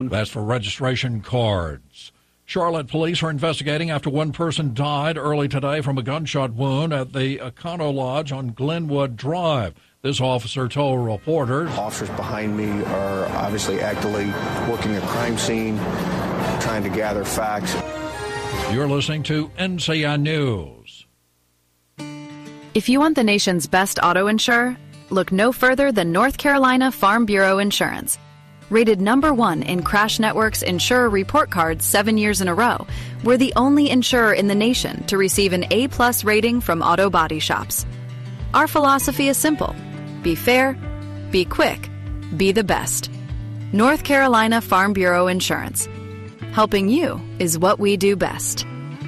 That's for registration cards. Charlotte police are investigating after one person died early today from a gunshot wound at the Econo Lodge on Glenwood Drive. This officer told reporters. Officers behind me are obviously actively working a crime scene, trying to gather facts. You're listening to NCI News. If you want the nation's best auto insurer, look no further than North Carolina Farm Bureau Insurance. Rated #1 in Crash Network's Insurer Report Card 7 years in a row, we're the only insurer in the nation to receive an A+ rating from auto body shops. Our philosophy is simple. Be fair, be quick, be the best. North Carolina Farm Bureau Insurance. Helping you is what we do best.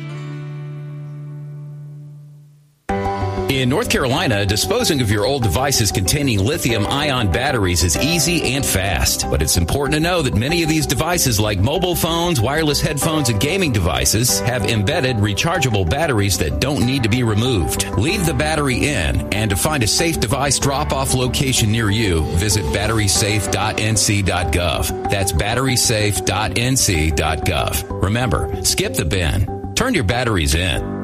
In North Carolina, disposing of your old devices containing lithium-ion batteries is easy and fast. But it's important to know that many of these devices, like mobile phones, wireless headphones, and gaming devices, have embedded rechargeable batteries that don't need to be removed. Leave the battery in, and to find a safe device drop-off location near you, visit batterysafe.nc.gov. That's batterysafe.nc.gov. Remember, skip the bin. Turn your batteries in.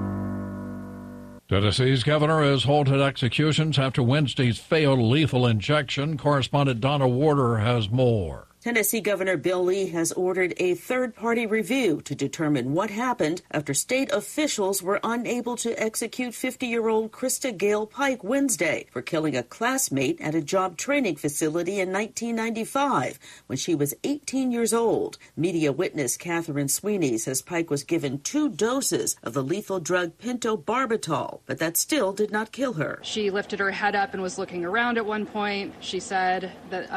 Tennessee's governor has halted executions after Wednesday's failed lethal injection. Correspondent Donna Warder has more. Tennessee Governor Bill Lee has ordered a third-party review to determine what happened after state officials were unable to execute 50-year-old Krista Gale Pike Wednesday for killing a classmate at a job training facility in 1995 when she was 18 years old. Media witness Catherine Sweeney says Pike was given 2 doses of the lethal drug pentobarbital, but that still did not kill her. She lifted her head up and was looking around at one point. She said that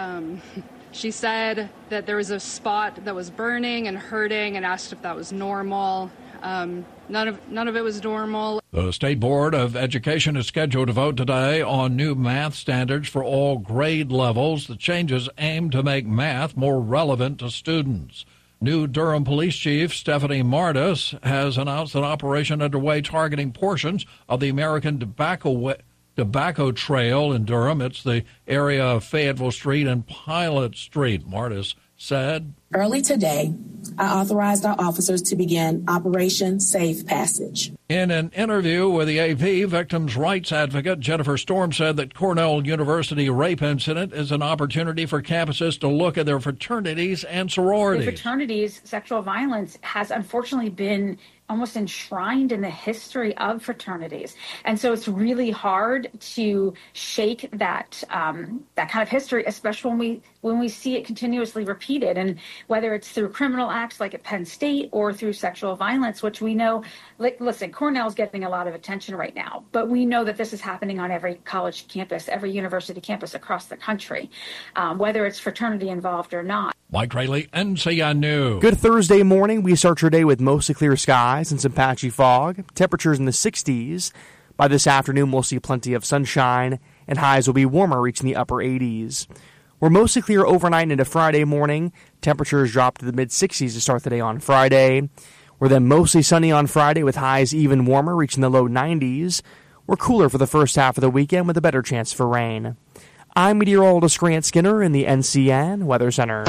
there was a spot that was burning and hurting and asked if that was normal. None of it was normal. The State Board of Education is scheduled to vote today on new math standards for all grade levels. The changes aim to make math more relevant to students. New Durham Police Chief Stephanie Martis has announced an operation underway targeting portions of the American Tobacco Trail in Durham. It's the area of Fayetteville Street and Pilot Street. Martis said, "Early today, I authorized our officers to begin Operation Safe Passage." In an interview with the AP, victims' rights advocate Jennifer Storm said that Cornell University rape incident is an opportunity for campuses to look at their fraternities and sororities. The fraternities, sexual violence has unfortunately been almost enshrined in the history of fraternities. And so it's really hard to shake that kind of history, especially when we see it continuously repeated. And whether it's through criminal acts like at Penn State or through sexual violence, which we know, listen, Cornell's getting a lot of attention right now, but we know that this is happening on every college campus, every university campus across the country, whether it's fraternity involved or not. Mike Rayleigh, NCI News. Good Thursday morning. We start your day with mostly clear skies and some patchy fog. Temperatures in the 60s. By this afternoon, we'll see plenty of sunshine, and highs will be warmer, reaching the upper 80s. We're mostly clear overnight into Friday morning. Temperatures drop to the mid-60s to start the day on Friday. We're then mostly sunny on Friday with highs even warmer, reaching the low 90s. We're cooler for the first half of the weekend with a better chance for rain. I'm meteorologist Grant Skinner in the NCN Weather Center.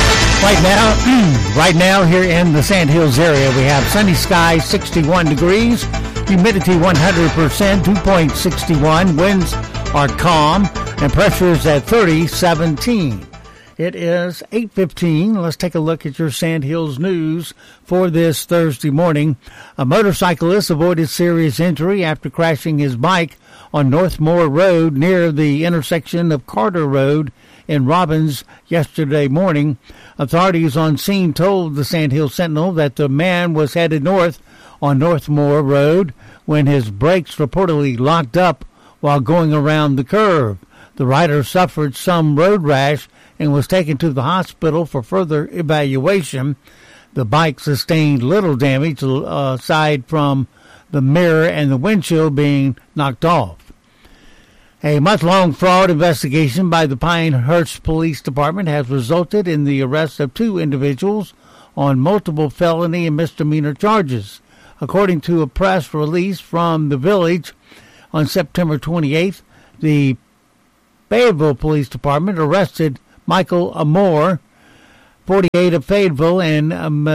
Right now here in the Sand Hills area, we have sunny skies, 61 degrees, humidity 100%, 2.61, winds are calm, and pressure is at 3017. It is 8:15. Let's take a look at your Sand Hills news for this Thursday morning. A motorcyclist avoided serious injury after crashing his bike on Northmore Road near the intersection of Carter Road in Robbins yesterday morning. Authorities on scene told the Sand Hills Sentinel that the man was headed north on Northmore Road when his brakes reportedly locked up while going around the curve. The rider suffered some road rash and was taken to the hospital for further evaluation. The bike sustained little damage aside from the mirror and the windshield being knocked off. A month-long fraud investigation by the Pinehurst Police Department has resulted in the arrest of 2 individuals on multiple felony and misdemeanor charges. According to a press release from the village, on September 28th, the Fayetteville Police Department arrested Michael Amore, 48 of Fayetteville, and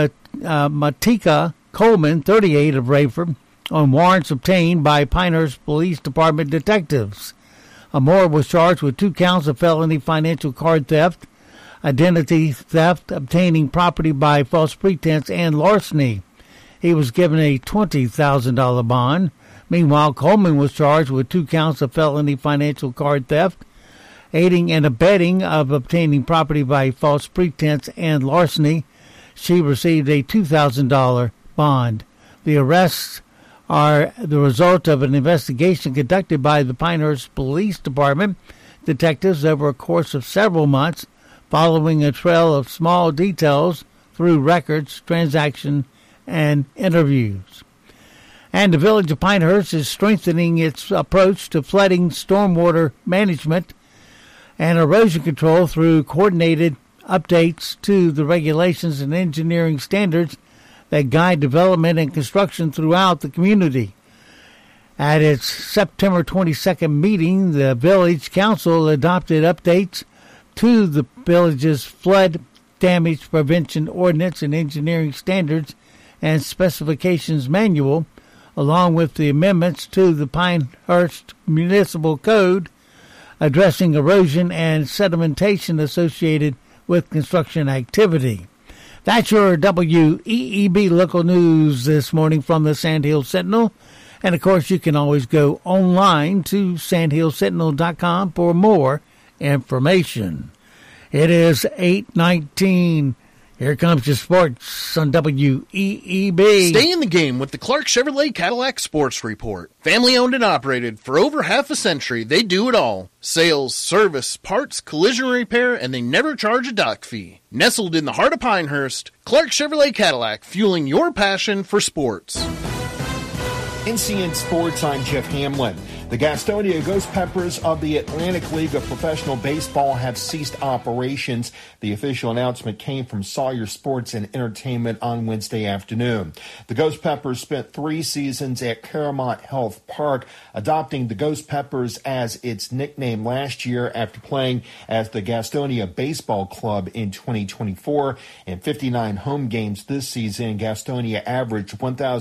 Matika Coleman, 38 of Rayford, on warrants obtained by Pinehurst Police Department detectives. Moore was charged with 2 counts of felony financial card theft, identity theft, obtaining property by false pretense, and larceny. He was given a $20,000 bond. Meanwhile, Coleman was charged with 2 counts of felony financial card theft, aiding and abetting of obtaining property by false pretense, and larceny. She received a $2,000 bond. The arrests are the result of an investigation conducted by the Pinehurst Police Department detectives over a course of several months, following a trail of small details through records, transactions, and interviews. And the Village of Pinehurst is strengthening its approach to flooding, stormwater management, and erosion control through coordinated updates to the regulations and engineering standards that guide development and construction throughout the community. At its September 22nd meeting, the Village Council adopted updates to the village's flood damage prevention ordinance and engineering standards and specifications manual, along with the amendments to the Pinehurst Municipal Code addressing erosion and sedimentation associated with construction activity. That's your WEEB local news this morning from the Sandhill Sentinel. And, of course, you can always go online to sandhillsentinel.com for more information. It is 8:19. Here comes your sports on WEEB. Stay in the game with the Clark Chevrolet Cadillac Sports Report. Family owned and operated for over half a century, they do it all. Sales, service, parts, collision repair, and they never charge a dock fee. Nestled in the heart of Pinehurst, Clark Chevrolet Cadillac, fueling your passion for sports. NCN Sports, I'm Jeff Hamlin. The Gastonia Ghost Peppers of the Atlantic League of Professional Baseball have ceased operations. The official announcement came from Sawyer Sports and Entertainment on Wednesday afternoon. The Ghost Peppers spent 3 seasons at Caramount Health Park, adopting the Ghost Peppers as its nickname last year after playing as the Gastonia Baseball Club in 2024. In 59 home games this season, Gastonia averaged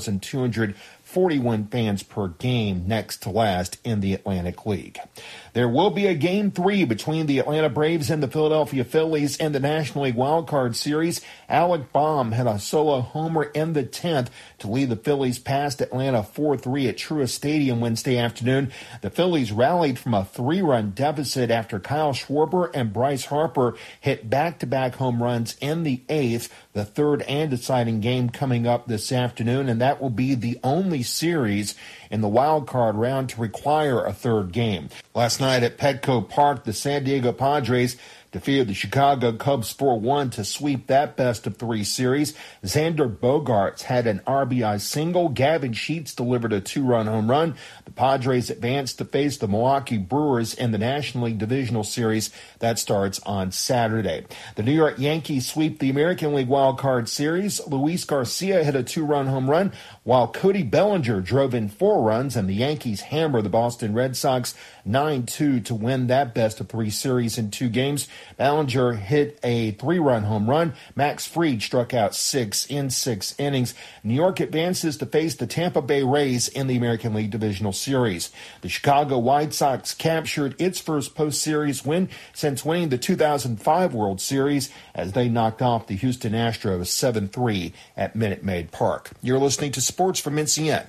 1,241 fans per game, next to last in the Atlantic League. There will be a Game 3 between the Atlanta Braves and the Philadelphia Phillies in the National League Wildcard Series. Alec Baum had a solo homer in the 10th to lead the Phillies past Atlanta 4-3 at Truist Stadium Wednesday afternoon. The Phillies rallied from a 3-run deficit after Kyle Schwarber and Bryce Harper hit back-to-back home runs in the 8th, the third and deciding game coming up this afternoon, and that will be the only series in the wild card round to require a third game. Last night at Petco Park, the San Diego Padres defeated the Chicago Cubs 4-1 to sweep that best-of-3 series. Xander Bogaerts had an RBI single. Gavin Sheets delivered a 2-run home run. The Padres advanced to face the Milwaukee Brewers in the National League Divisional Series. That starts on Saturday. The New York Yankees sweep the American League Wild Card Series. Luis Garcia hit a 2-run home run, while Cody Bellinger drove in 4 runs, and the Yankees hammer the Boston Red Sox 9-2 to win that best-of-3 series in 2 games. Bellinger hit a 3-run home run. Max Fried struck out 6 in 6 innings. New York advances to face the Tampa Bay Rays in the American League Divisional Series. The Chicago White Sox captured its first post-series win since winning the 2005 World Series as they knocked off the Houston Astros 7-3 at Minute Maid Park. You're listening to Sports from NCN.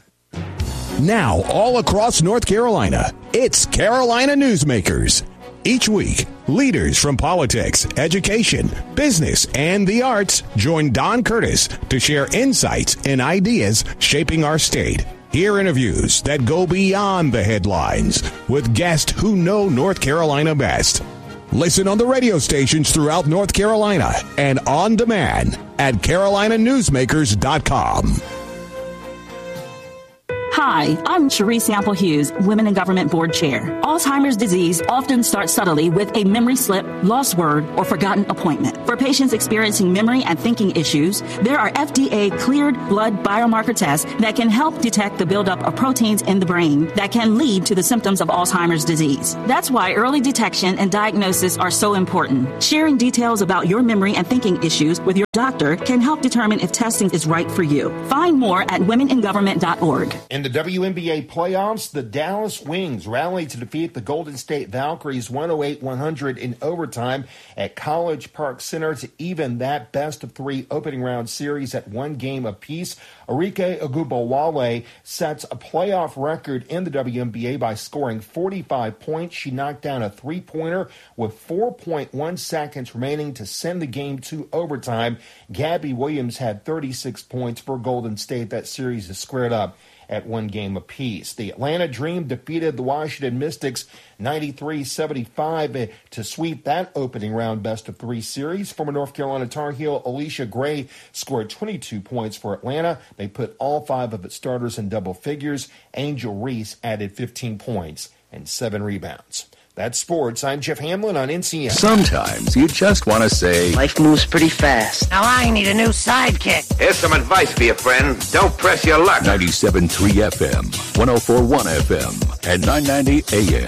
Now, all across North Carolina, it's Carolina Newsmakers. Each week, leaders from politics, education, business, and the arts join Don Curtis to share insights and ideas shaping our state. Hear interviews that go beyond the headlines with guests who know North Carolina best. Listen on the radio stations throughout North Carolina and on demand at carolinanewsmakers.com. Hi, I'm Cherie Sample Hughes, Women in Government Board Chair. Alzheimer's disease often starts subtly with a memory slip, lost word, or forgotten appointment. For patients experiencing memory and thinking issues, there are FDA-cleared blood biomarker tests that can help detect the buildup of proteins in the brain that can lead to the symptoms of Alzheimer's disease. That's why early detection and diagnosis are so important. Sharing details about your memory and thinking issues with your doctor can help determine if testing is right for you. Find more at womeningovernment.org. In the WNBA playoffs, the Dallas Wings rallied to defeat the Golden State Valkyries 108-100 in overtime at College Park Center to even that best-of-3 opening round series at one game apiece. Arike Ogunbowale sets a playoff record in the WNBA by scoring 45 points. She knocked down a three-pointer with 4.1 seconds remaining to send the game to overtime. Gabby Williams had 36 points for Golden State. That series is squared up at one game apiece. The Atlanta Dream defeated the Washington Mystics 93-75 to sweep that opening round best-of-3 series. Former North Carolina Tar Heel Alicia Gray scored 22 points for Atlanta. They put all 5 of its starters in double figures. Angel Reese added 15 points and 7 rebounds. That's sports. I'm Jeff Hamlin on NCN. Sometimes you just want to say, life moves pretty fast. Now I need a new sidekick. Here's some advice for you, friend. Don't press your luck. 97.3 FM, 104.1 FM, and 990 AM.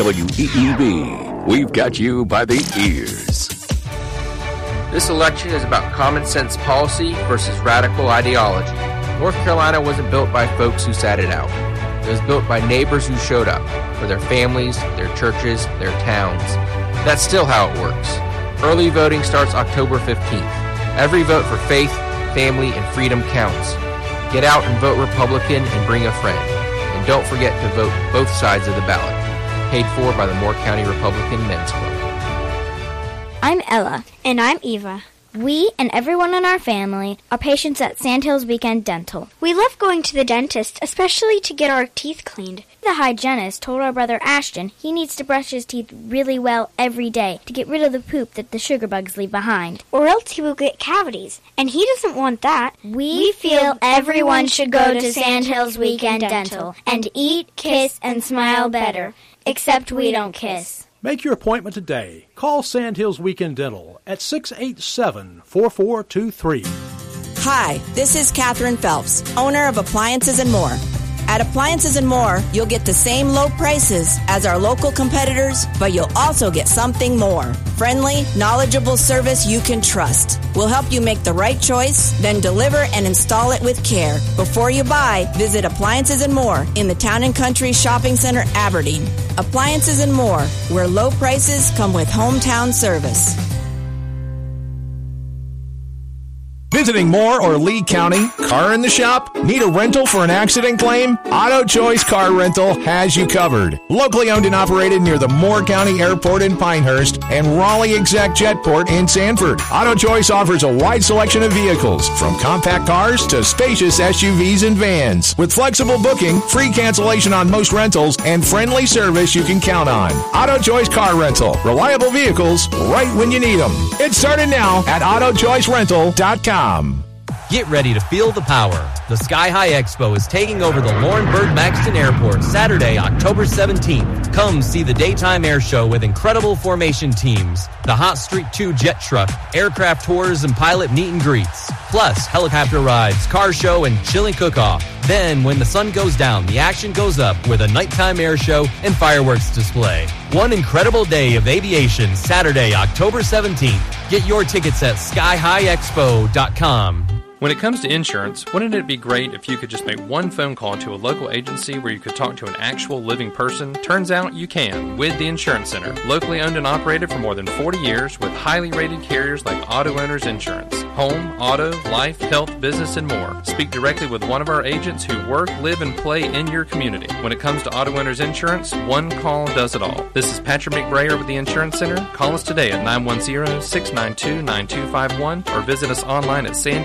WEEB. We've got you by the ears. This election is about common sense policy versus radical ideology. North Carolina wasn't built by folks who sat it out. It was built by neighbors who showed up for their families, their churches, their towns. That's still how it works. Early voting starts October 15th. Every vote for faith, family, and freedom counts. Get out and vote Republican and bring a friend. And don't forget to vote both sides of the ballot. Paid for by the Moore County Republican Men's Club. I'm Ella. And I'm Eva. We and everyone in our family are patients at Sandhills Weekend Dental. We love going to the dentist, especially to get our teeth cleaned. The hygienist told our brother Ashton he needs to brush his teeth really well every day to get rid of the poop that the sugar bugs leave behind, or else he will get cavities, and he doesn't want that. We feel everyone should go to Sandhills Weekend Dental and eat, kiss, and smile better, except we don't kiss. Make your appointment today. Call Sandhills Weekend Dental at 687-4423. Hi, this is Catherine Phelps, owner of Appliances and More. At Appliances and More, you'll get the same low prices as our local competitors, but you'll also get something more. Friendly, knowledgeable service you can trust. We'll help you make the right choice, then deliver and install it with care. Before you buy, visit Appliances and More in the Town and Country Shopping Center, Aberdeen. Appliances and More, where low prices come with hometown service. Visiting Moore or Lee County? Car in the shop? Need a rental for an accident claim? Auto Choice Car Rental has you covered. Locally owned and operated near the Moore County Airport in Pinehurst and Raleigh Exec Jetport in Sanford. Auto Choice offers a wide selection of vehicles, from compact cars to spacious SUVs and vans. With flexible booking, free cancellation on most rentals, and friendly service you can count on. Auto Choice Car Rental. Reliable vehicles right when you need them. It started now at AutoChoiceRental.com. Get ready to feel the power. The Sky High Expo is taking over the Lauren Bird Maxton Airport Saturday, October 17th. Come see the daytime air show with incredible formation teams, the Hot Streak 2 jet truck, aircraft tours, and pilot meet and greets. Plus, helicopter rides, car show, and chili cook-off. Then, when the sun goes down, the action goes up with a nighttime air show and fireworks display. One incredible day of aviation, Saturday, October 17th. Get your tickets at skyhighexpo.com. When it comes to insurance, wouldn't it be great if you could just make one phone call to a local agency where you could talk to an actual living person? Turns out you can with the Insurance Center. Locally owned and operated for more than 40 years with highly rated carriers like Auto Owners Insurance. Home, auto, life, health, business, and more. Speak directly with one of our agents who work, live, and play in your community. When it comes to Auto Owners Insurance, one call does it all. This is Patrick McBrayer with the Insurance Center. Call us today at 910-692-9251 or visit us online at sandhills-insurance.com.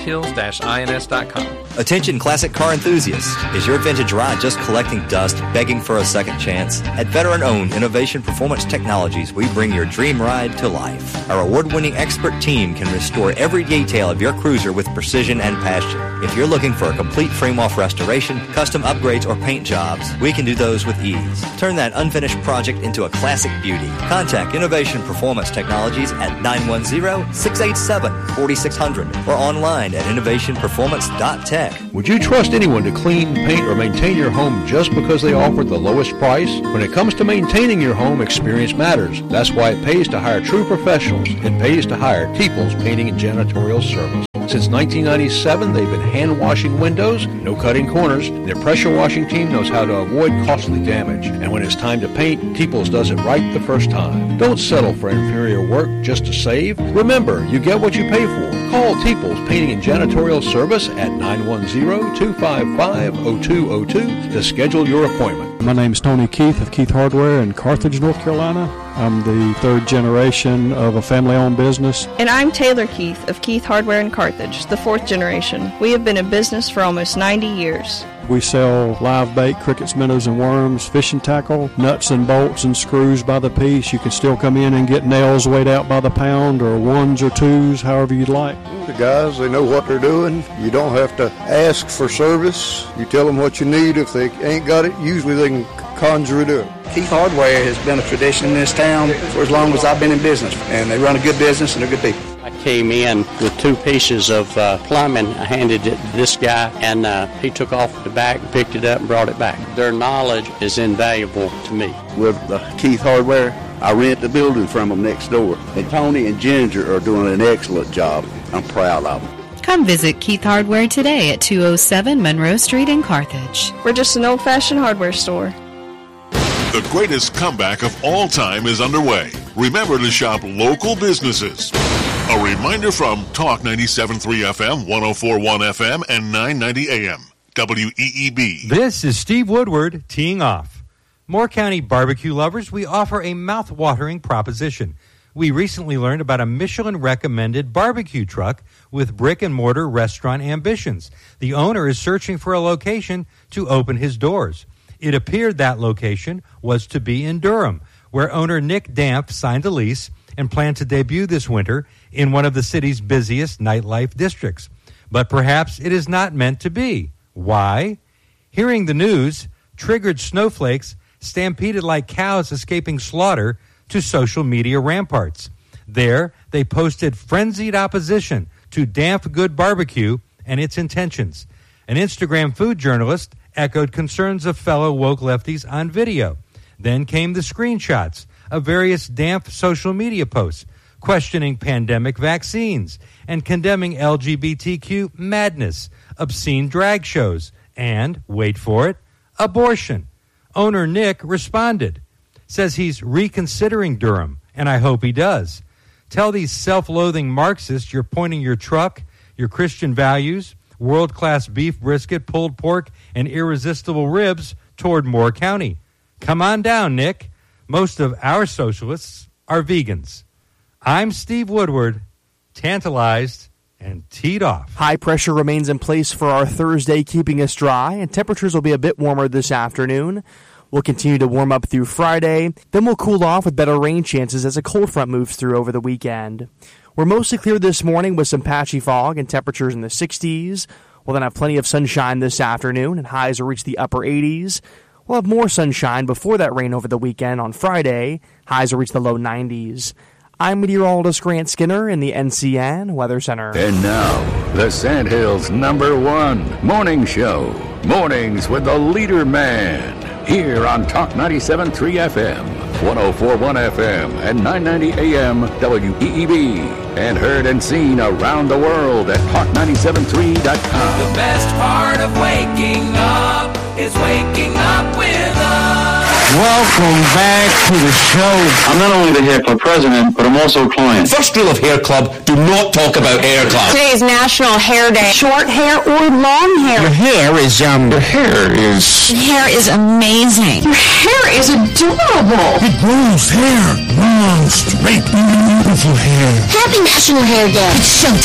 keith-ins.com. Attention classic car enthusiasts. Is your vintage ride just collecting dust, begging for a second chance? At veteran-owned Innovation Performance Technologies, we bring your dream ride to life. Our award-winning expert team can restore every detail of your cruiser with precision and passion. If you're looking for a complete frame-off restoration, custom upgrades, or paint jobs, we can do those with ease. Turn that unfinished project into a classic beauty. Contact Innovation Performance Technologies at 910-687-4600 or online at innovationperformance.tech. Would you trust anyone to clean, paint, or maintain your home just because they offer the lowest price? When it comes to maintaining your home, experience matters. That's why it pays to hire true professionals. It pays to hire Peoples Painting and Janitorial Service. Since 1997, they've been hand-washing windows, no cutting corners. Their pressure washing team knows how to avoid costly damage. And when it's time to paint, Peoples does it right the first time. Don't settle for inferior work just to save. Remember, you get what you pay for. Call Peoples Painting and Janitorial Service at 910-255-0202 to schedule your appointment. My name is Tony Keith of Keith Hardware in Carthage, North Carolina. I'm the third generation of a family-owned business. And I'm Taylor Keith of Keith Hardware in Carthage, the fourth generation. We have been in business for almost 90 years. We sell live bait, crickets, minnows, and worms, fishing tackle, nuts and bolts and screws by the piece. You can still come in and get nails weighed out by the pound or ones or twos, however you'd like. The guys, they know what they're doing. You don't have to ask for service. You tell them what you need. If they ain't got it, usually they can conjure it up. Keith Hardware has been a tradition in this town for as long as I've been in business, and they run a good business and they're good people. I came in with 2 pieces of plumbing. I handed it to this guy, and he took off the back, picked it up, and brought it back. Their knowledge is invaluable to me. With Keith Hardware, I rent the building from them next door, and Tony and Ginger are doing an excellent job. I'm proud of them. Come visit Keith Hardware today at 207 Monroe Street in Carthage. We're just an old-fashioned hardware store. The greatest comeback of all time is underway. Remember to shop local businesses. A reminder from Talk 97.3 FM, 104.1 FM, and 990 AM. WEEB. This is Steve Woodward teeing off. Moore County barbecue lovers, we offer a mouth-watering proposition. We recently learned about a Michelin-recommended barbecue truck with brick-and-mortar restaurant ambitions. The owner is searching for a location to open his doors. It appeared that location was to be in Durham, where owner Nick Damp signed a lease and planned to debut this winter in one of the city's busiest nightlife districts. But perhaps it is not meant to be. Why? Hearing the news triggered snowflakes stampeded like cows escaping slaughter to social media ramparts. There, they posted frenzied opposition to Damp Good Barbecue and its intentions. An Instagram food journalist echoed concerns of fellow woke lefties on video. Then came the screenshots of various Damp social media posts questioning pandemic vaccines and condemning LGBTQ madness, obscene drag shows, and, wait for it, abortion. Owner Nick responded, says he's reconsidering Durham, and I hope he does. Tell these self-loathing Marxists you're pointing your truck, your Christian values, world-class beef brisket, pulled pork, and irresistible ribs toward Moore County. Come on down, Nick. Most of our socialists are vegans. I'm Steve Woodward, tantalized and teed off. High pressure remains in place for our Thursday, keeping us dry, and temperatures will be a bit warmer this afternoon. We'll continue to warm up through Friday, then we'll cool off with better rain chances as a cold front moves through over the weekend. We're mostly clear this morning with some patchy fog and temperatures in the 60s. We'll then have plenty of sunshine this afternoon, and highs will reach the upper 80s. We'll have more sunshine before that rain over the weekend on Friday. Highs will reach the low 90s. I'm meteorologist Grant Skinner in the NCN Weather Center. And now, the Sandhills #1 morning show. Mornings with the leader man. Here on Talk 97.3 FM, 104.1 FM, and 990 AM WEEB. And heard and seen around the world at talk973.com. The best part of waking up is waking up with us. Welcome back to the show. I'm not only the Hair Club president, but I'm also a client. First rule of Hair Club, do not talk about Hair Club. Today is National Hair Day. Short hair or long hair? Your hair is, Your hair is amazing. Your hair is adorable. It grows hair. Long, straight, beautiful hair. Happy National Hair Day. It's showtime.